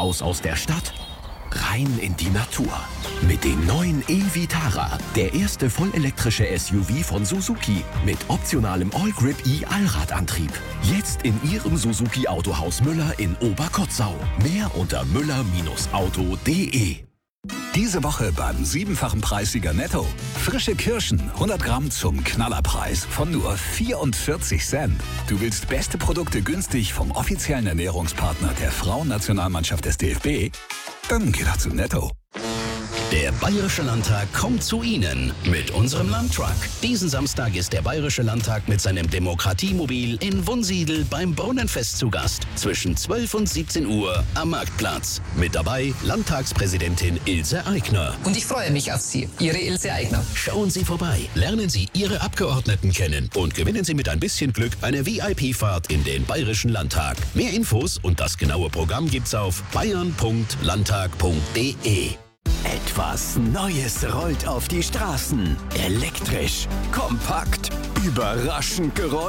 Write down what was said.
Raus aus der Stadt, rein in die Natur. Mit dem neuen e-Vitara, der erste vollelektrische SUV von Suzuki mit optionalem All-Grip E-Allradantrieb. Jetzt in Ihrem Suzuki Autohaus Müller in Oberkotzau. Mehr unter müller-auto.de. Diese Woche beim 7-fachen Preissieger Netto. Frische Kirschen, 100 Gramm zum Knallerpreis von nur 44 Cent. Du willst beste Produkte günstig vom offiziellen Ernährungspartner der Frauennationalmannschaft des DFB? Dann geh doch zu Netto. Der Bayerische Landtag kommt zu Ihnen mit unserem Landtruck. Diesen Samstag ist der Bayerische Landtag mit seinem Demokratiemobil in Wunsiedel beim Brunnenfest zu Gast. Zwischen 12 und 17 Uhr am Marktplatz. Mit dabei Landtagspräsidentin Ilse Aigner. Und ich freue mich auf Sie, Ihre Ilse Aigner. Schauen Sie vorbei, lernen Sie Ihre Abgeordneten kennen und gewinnen Sie mit ein bisschen Glück eine VIP-Fahrt in den Bayerischen Landtag. Mehr Infos und das genaue Programm gibt's auf bayern.landtag.de. Etwas Neues rollt auf die Straßen. Elektrisch, kompakt, überraschend Geräusch.